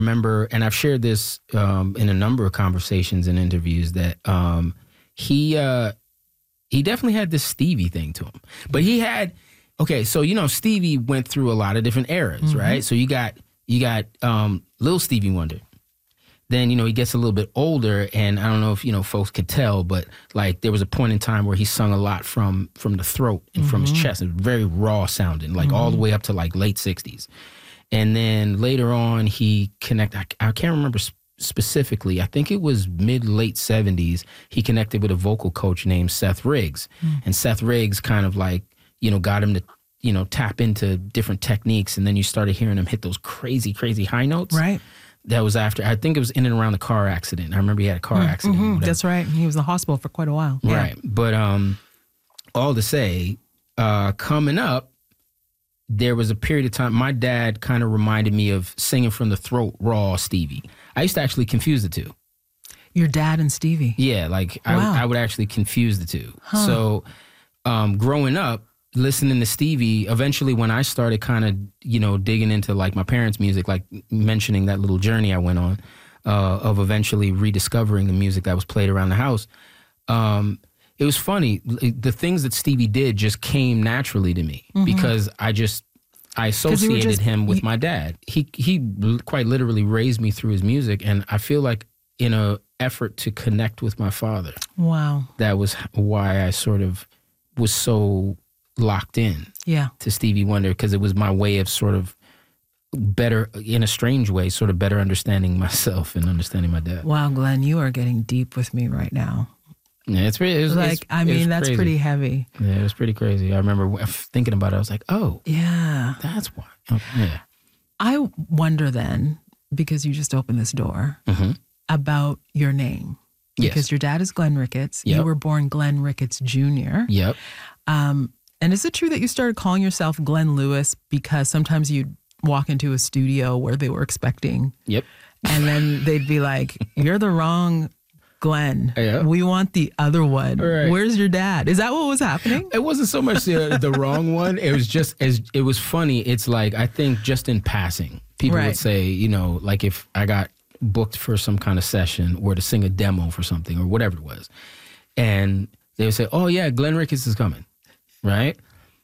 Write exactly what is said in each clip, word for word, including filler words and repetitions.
Remember, and I've shared this um, in a number of conversations and interviews, that um, he uh, he definitely had this Stevie thing to him. But he had, okay, so you know Stevie went through a lot of different eras, mm-hmm. right? So you got you got um, Lil Stevie Wonder. Then, you know, he gets a little bit older, and I don't know if, you know, folks could tell, but like there was a point in time where he sung a lot from from the throat and mm-hmm. from his chest. It was very raw sounding, like mm-hmm. all the way up to like late sixties. And then later on, he connected, I, I can't remember sp- specifically, I think it was mid, late seventies, he connected with a vocal coach named Seth Riggs. Mm. And Seth Riggs kind of like, you know, got him to, you know, tap into different techniques. And then you started hearing him hit those crazy, crazy high notes. Right. That was after, I think it was in and around the car accident. I remember he had a car mm, accident. Mm-hmm. That's right. He was in the hospital for quite a while. Yeah. Right. But um, all to say, uh, coming up, there was a period of time, my dad kind of reminded me of singing from the throat, raw Stevie. I used to actually confuse the two. Your dad and Stevie? Yeah, like wow. I, I would actually confuse the two. Huh. So um, growing up, listening to Stevie, eventually when I started kind of, you know, digging into like my parents' music, like mentioning that little journey I went on uh, of eventually rediscovering the music that was played around the house, um, it was funny. The things that Stevie did just came naturally to me mm-hmm. because I just, I associated just, him with you, my dad. He he quite literally raised me through his music, and I feel like in a effort to connect with my father. Wow. That was why I sort of was so locked in yeah. to Stevie Wonder, because it was my way of sort of better, in a strange way, sort of better understanding myself and understanding my dad. Wow, Glenn, you are getting deep with me right now. Yeah, it's pretty. It was, like it's, I mean, that's crazy. Pretty heavy. Yeah, it was pretty crazy. I remember thinking about it. I was like, "Oh, yeah, that's why." Oh, yeah. I wonder then, because you just opened this door, mm-hmm. about your name. Because yes. your dad is Glenn Ricketts. Yep. You were born Glenn Ricketts Junior Yep. Um, and is it true that you started calling yourself Glenn Lewis because sometimes you'd walk into a studio where they were expecting? Yep. And then they'd be like, "You're the wrong Glenn. Yeah. We want the other one. Right. Where's your dad?" Is that what was happening? It wasn't so much the, the wrong one. It was just as it was funny. It's like, I think just in passing, people right. would say, you know, like if I got booked for some kind of session or to sing a demo for something or whatever it was, and they would say, "Oh yeah, Glenn Ricketts is coming," right?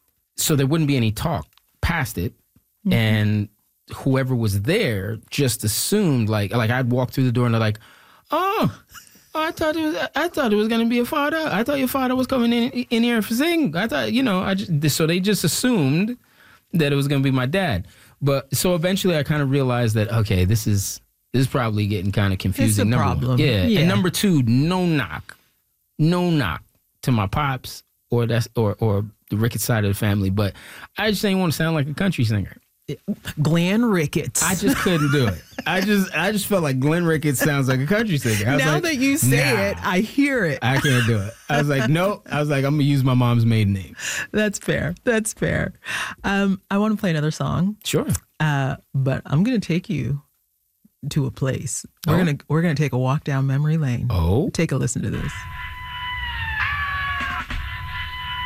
So there wouldn't be any talk past it, mm-hmm. and whoever was there just assumed like like I'd walk through the door and they're like, "Oh, I thought it was. I thought it was going to be a father. I thought your father was coming in in here for sing. I thought, you know, I just, so they just assumed that it was going to be my dad. But so eventually, I kind of realized that okay, this is this is probably getting kind of confusing. It's a number problem. One. Yeah. yeah. And number two, no knock, no knock to my pops or that's or or the Ricketts side of the family. But I just didn't want to sound like a country singer. Glenn Ricketts. I just couldn't do it. I just I just felt like Glenn Ricketts sounds like a country singer. I was now like, that you say nah, it, I hear it. I can't do it. I was like, no. I was like, I'm going to use my mom's maiden name. That's fair. That's fair. Um, I want to play another song. Sure. Uh, but I'm going to take you to a place. We're oh. going to we're going to take a walk down memory lane. Oh. Take a listen to this.